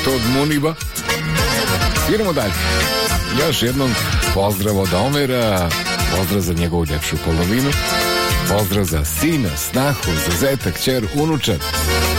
tog Muniba. Idemo dalje. Još jednom pozdrav od Omera, pozdrav za njegovu ljepšu polovinu, pozdrav za sina, snahu, za zeta, kćer, unučad.